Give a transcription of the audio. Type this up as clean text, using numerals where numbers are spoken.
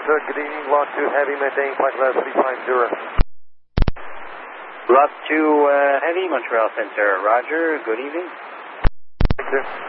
sir. Good evening. Lot 2 Heavy, maintaining flight level 350. Lot 2 Heavy, Montreal Center. Roger. Good evening. Thank you.